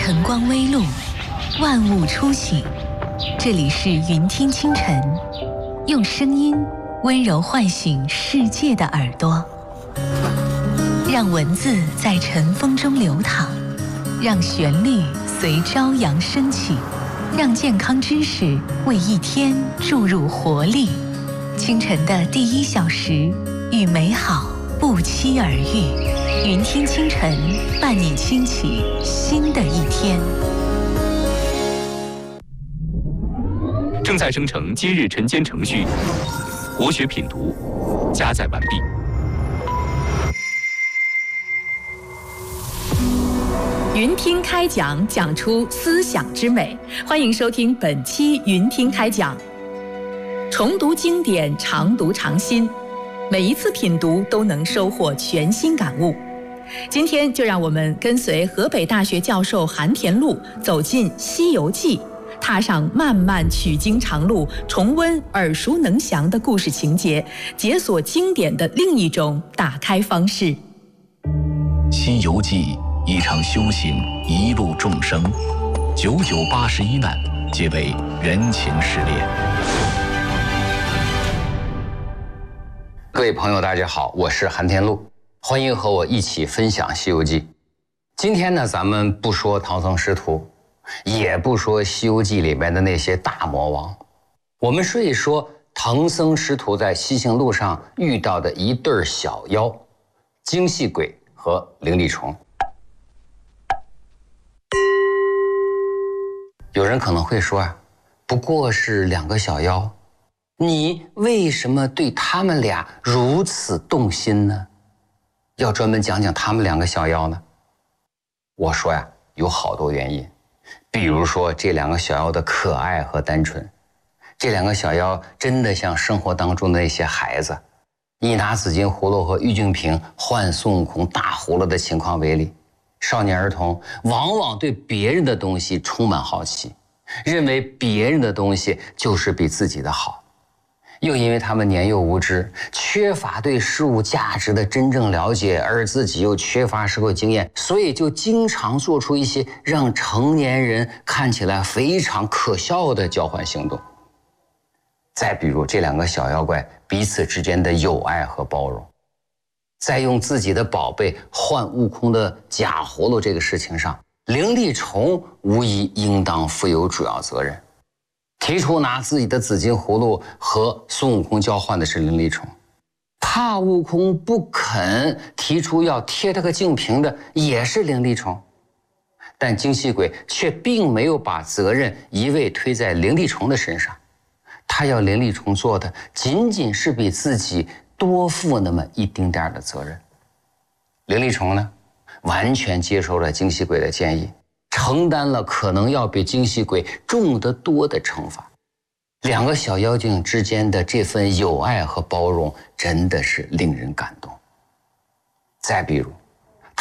晨光微露，万物初醒。这里是云听清晨，用声音温柔唤醒世界的耳朵，让文字在晨风中流淌，让旋律随朝阳升起，让健康知识为一天注入活力。清晨的第1小时，与美好不期而遇。云听清晨，伴你轻启新的一天。 正在生成今日晨间程序，国学品读加载完毕。 云听开讲，讲出思想之美。欢迎收听本期云听开讲。重读经典，常读常新，每一次品读都能收获全新感悟。今天就让我们跟随河北大学教授韩田禄走进《西游记》，踏上漫漫取经长路，重温耳熟能详的故事情节，解锁经典的另一种打开方式。《 西游记》一场修行，一路众生，九九八十一难，皆为人情试炼。 各位朋友大家好，我是韩田禄，欢迎和我一起分享《西游记》。今天呢，咱们不说唐僧师徒，也不说《西游记》里面的那些大魔王，我们说一说唐僧师徒在西行路上遇到的一对小妖——精细鬼和灵力虫。有人可能会说啊，不过是2个小妖，你为什么对他们俩如此动心呢？要专门讲讲他们2个小妖呢？我说呀，有好多原因。比如说这2个小妖的可爱和单纯，这2个小妖真的像生活当中的那些孩子，以拿紫金葫芦和玉净瓶换孙悟空大葫芦的情况为例，少年儿童往往对别人的东西充满好奇，认为别人的东西就是比自己的好。又因为他们年幼无知，缺乏对事物价值的真正了解，而自己又缺乏社会经验，所以就经常做出一些让成年人看起来非常可笑的交换行动。再比如这2个小妖怪彼此之间的友爱和包容，在用自己的宝贝换悟空的假葫芦这个事情上，灵力虫无疑应当负有主要责任。提出拿自己的紫金葫芦和孙悟空交换的是灵力虫，怕悟空不肯提出要贴他个净瓶的也是灵力虫，但精细鬼却并没有把责任一味推在灵力虫的身上，他要灵力虫做的仅仅是比自己多负那么一丁点的责任。灵力虫呢，完全接受了精细鬼的建议，承担了可能要比精细鬼重得多的惩罚。2个小妖精之间的这份友爱和包容真的是令人感动。再比如